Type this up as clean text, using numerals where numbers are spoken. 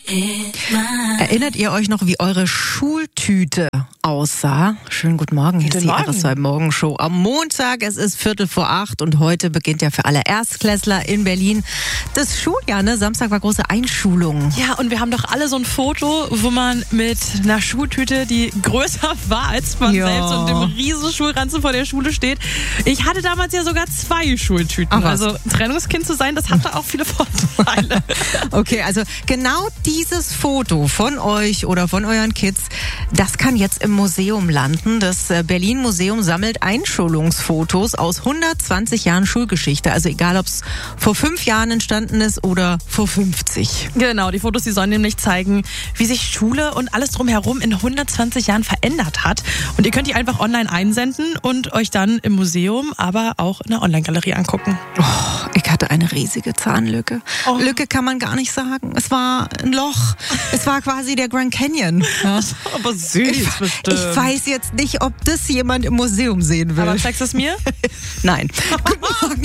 Erinnert ihr euch noch, wie eure Schultüte aussah? Schönen guten Morgen, hier ist die RS2 Morgenshow am Montag. Es ist 7:45 und heute beginnt ja für alle Erstklässler in Berlin das Schuljahr. Ne? Samstag war große Einschulung. Ja, und wir haben doch alle so ein Foto, wo man mit einer Schultüte, die größer war als man selbst und dem riesen Schulranzen vor der Schule steht. Ich hatte damals ja sogar 2 Schultüten. Also Trennungskind zu sein, das hatte auch viele Vorteile. Okay, also genau dieses Foto von euch oder von euren Kids, das kann jetzt im Museum landen. Das Berlin Museum sammelt Einschulungsfotos aus 120 Jahren Schulgeschichte. Also egal, ob es vor 5 Jahren entstanden ist oder vor 50. Genau, die Fotos, die sollen nämlich zeigen, wie sich Schule und alles drumherum in 120 Jahren verändert hat. Und ihr könnt die einfach online einsenden und euch dann im Museum, aber auch in der Online-Galerie angucken. Oh, ich hatte eine riesige Zahnlücke. Lücke kann man gar nicht sagen. Es war ein Loch. Es war quasi der Grand Canyon. Ja. Aber süß. Ich weiß jetzt nicht, ob das jemand im Museum sehen will. Aber zeigst du es mir? Nein. Guten Morgen.